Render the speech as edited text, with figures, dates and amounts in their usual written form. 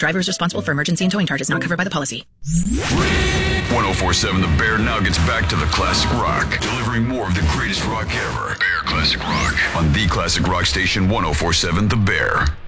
Driver is responsible for emergency and towing charges not covered by the policy. 1047 The Bear now gets back to the classic rock, delivering more of the greatest rock ever. Bear Classic Rock on the classic rock station 1047 The Bear.